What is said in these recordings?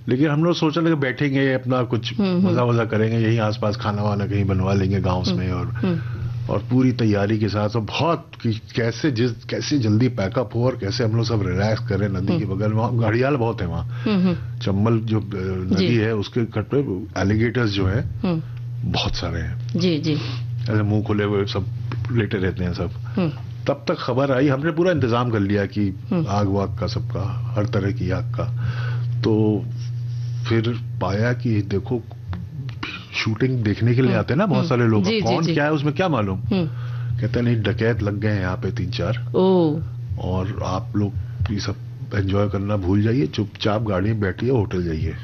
लेकिन हम लोग सोचा कि बैठेंगे अपना कुछ मजा वजा करेंगे, यहीं आसपास खाना वाना कहीं बनवा लेंगे गाँव में, और पूरी तैयारी के साथ, और बहुत कैसे जल्दी पैकअप हो और कैसे हम लोग सब रिलैक्स करें नदी के बगल में। घड़ियाल बहुत है वहाँ, चंबल जो नदी है उसके तट पे एलिगेटर्स जो है बहुत सारे हैं जी जी, ऐसे मुंह खुले हुए सब लेटे रहते हैं सब। तब तक खबर आई, हमने पूरा इंतजाम कर लिया कि आग वाग का सबका, हर तरह की आग का। तो फिर पाया कि देखो शूटिंग देखने के लिए आते हैं ना बहुत सारे लोग, कौन क्या है उसमें क्या मालूम। कहते नहीं डकैत लग गए हैं यहाँ पे 3-4, और आप लोग ये सब एंजॉय करना भूल जाइए, चुपचाप गाड़ी में बैठिए, होटल जाइए।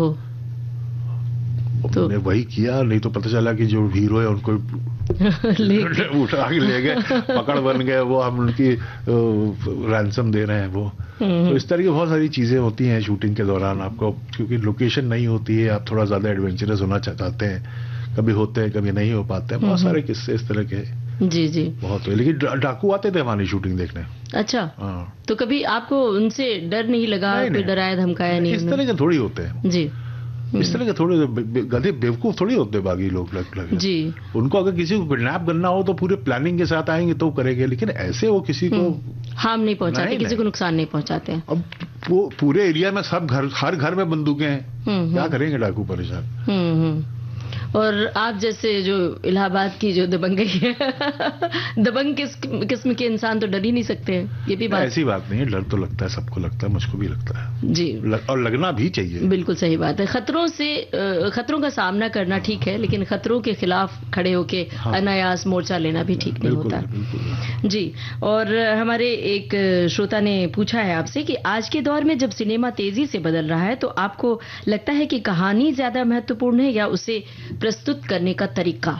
तो हमने वही किया, नहीं तो पता चला कि जो हीरो है उनको उठा के ले गए, पकड़ बन गए, वो हम उनकी रैंसम दे रहे हैं वो। तो इस तरह की बहुत सारी चीजें होती हैं शूटिंग के दौरान आपको, क्योंकि लोकेशन नहीं होती है, आप थोड़ा ज्यादा एडवेंचरस होना चाहते हैं, कभी होते हैं कभी नहीं हो पाते हैं, बहुत सारे किस्से इस तरह के जी जी बहुत हुए। लेकिन डाकू आते थे हमारी शूटिंग देखने। अच्छा, तो कभी आपको उनसे डर नहीं लगा? कोई डराया धमकाया नहीं? इस तरह के थोड़ी होते हैं जी, इस तरह के थोड़े गधे बेवकूफ थोड़ी होते बागी लोग लगे जी। उनको अगर किसी को किडनैप करना हो तो पूरे प्लानिंग के साथ आएंगे तो करेंगे, लेकिन ऐसे वो किसी को हार्म नहीं पहुंचाते, किसी को नुकसान नहीं पहुंचाते। अब वो पूरे एरिया में सब हर घर में बंदूकें हैं, क्या करेंगे डाकू परेशान। और आप जैसे जो इलाहाबाद की जो दबंगई है दबंग किस्म के इंसान तो डर ही नहीं सकते हैं, ये भी बात। ऐसी बात नहीं है, डर तो लगता है, सबको लगता है, मुझको भी लगता है जी, और लगना भी चाहिए। बिल्कुल सही बात है। खतरों का सामना करना ठीक है, लेकिन खतरों के खिलाफ खड़े होके अनायास मोर्चा लेना भी ठीक नहीं होता जी। और हमारे एक श्रोता ने पूछा है आपसे कि आज के दौर में जब सिनेमा तेजी से बदल रहा है, तो आपको लगता है कि कहानी ज्यादा महत्वपूर्ण है या उसे प्रस्तुत करने का तरीका?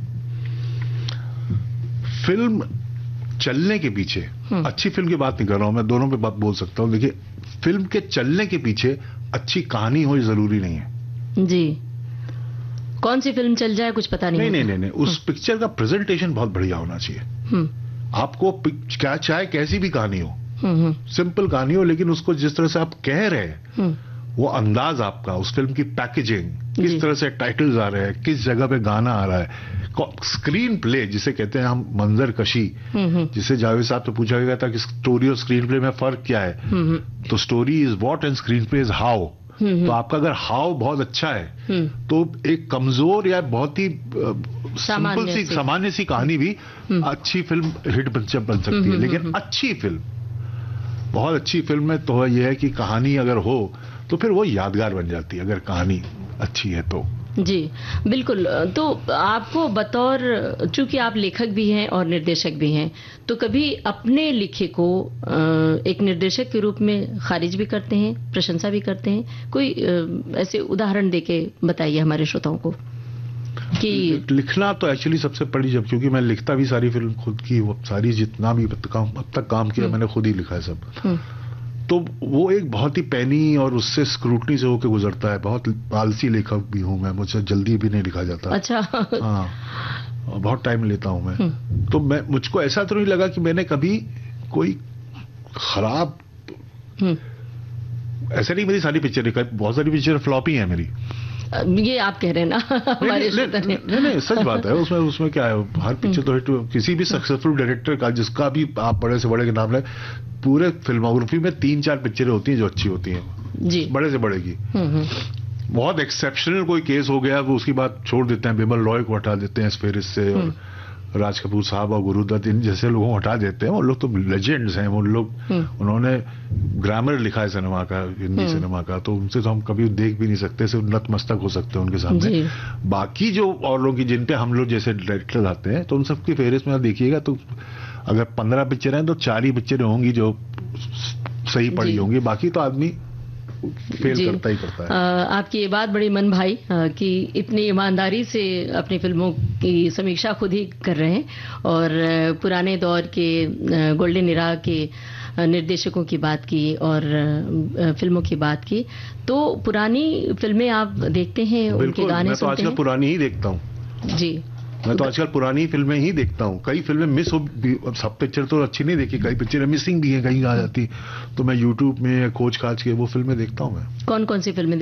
फिल्म चलने के पीछे, अच्छी फिल्म की बात नहीं कर रहा हूं मैं, दोनों पे बात बोल सकता हूं। देखिए, फिल्म के चलने के पीछे अच्छी कहानी हो जरूरी नहीं है जी। कौन सी फिल्म चल जाए कुछ पता नहीं। नहीं, उस पिक्चर का प्रेजेंटेशन बहुत बढ़िया होना चाहिए। आपको क्या चाहे कैसी भी कहानी हो, सिंपल कहानी हो, लेकिन उसको जिस तरह से आप कह रहे हैं, वो अंदाज आपका, उस फिल्म की पैकेजिंग, किस तरह से टाइटल्स आ रहे हैं, किस जगह पे गाना आ रहा है, स्क्रीन प्ले जिसे कहते हैं हम, मंजर कशी, जिसे जावेद साहब से पूछा गया था कि स्टोरी और स्क्रीन प्ले में फर्क क्या है, तो story is what and screen play is how. तो आपका अगर हाउ बहुत अच्छा है तो एक कमजोर या बहुत ही सामान्य सी कहानी भी अच्छी फिल्म हिट बन सकती है। लेकिन अच्छी फिल्म, बहुत अच्छी फिल्म में तो यह है कि कहानी अगर हो तो फिर वो यादगार बन जाती है, अगर कहानी अच्छी है तो। जी बिल्कुल। तो आपको बतौर, चूंकि आप लेखक भी हैं और निर्देशक भी हैं, तो कभी अपने लिखे को एक निर्देशक के रूप में खारिज भी करते हैं, प्रशंसा भी करते हैं? कोई ऐसे उदाहरण देके बताइए हमारे श्रोताओं को कि लिखना तो एक्चुअली सबसे बड़ी, जब क्योंकि मैं लिखता भी सारी फिल्म खुद की, वो सारी जितना भी अब तक काम किया मैंने खुद ही लिखा है सब, तो वो एक बहुत ही पैनी और उससे स्क्रूटनी से होकर गुजरता है। बहुत आलसी लेखक भी हूं मैं, मुझसे जल्दी भी नहीं लिखा जाता। अच्छा। हाँ, बहुत टाइम लेता हूं मैं। तो मुझको ऐसा तो नहीं लगा कि मैंने कभी कोई खराब, ऐसा नहीं, मेरी सारी पिक्चर, बहुत सारी पिक्चर फ्लॉप ही है मेरी। ये आप कह रहे हैं ना हमारे नहीं, सच बात है। उसमें क्या है, हर पिक्चर तो हिट, किसी भी सक्सेसफुल डायरेक्टर का, जिसका भी आप बड़े से बड़े के नाम ले, पूरे फिल्मोग्राफी में 3-4 पिक्चरें होती हैं जो अच्छी होती हैं जी, बड़े से बड़े की। बहुत एक्सेप्शनल कोई केस हो गया वो उसकी बात छोड़ देते हैं, बिमल रॉय को हटा देते हैं इस फेरिस्त से, और राज कपूर साहब और गुरुदत्त इन जैसे लोगों को हटा देते हैं। वो लोग तो लेजेंड्स हैं, वो लोग, उन्होंने ग्रामर लिखा है सिनेमा का, हिंदी सिनेमा का, तो उनसे तो हम कभी देख भी नहीं सकते, सिर्फ नतमस्तक हो सकते हैं उनके सामने। बाकी जो और लोग की, जिन पे हम लोग जैसे डायरेक्टर आते हैं, तो उन सबकी फेरिस्त में देखिएगा तो अगर 15 पिक्चरें हैं तो 4 ही पिक्चरें होंगी जो सही पड़ी होंगी, बाकी तो आदमी फेल करता ही करता है। आपकी ये बात बड़ी मन भाई कि इतनी ईमानदारी से अपनी फिल्मों की समीक्षा खुद ही कर रहे हैं, और पुराने दौर के गोल्डन इरा के निर्देशकों की बात की और फिल्मों की बात की। तो पुरानी फिल्में आप देखते हैं, उनके गाने सुनते हैं? मैं तो आजकल पुरानी ही देखता हूँ जी। मैं तो आजकल पुरानी फिल्में ही देखता हूँ। कई फिल्में मिस हो, सब पिक्चर तो अच्छी नहीं देखी, कई पिक्चरें मिसिंग भी हैं, कहीं आ जाती, तो मैं यूट्यूब में खोज खाज के वो फिल्में देखता हूँ। मैं कौन कौन सी फिल्में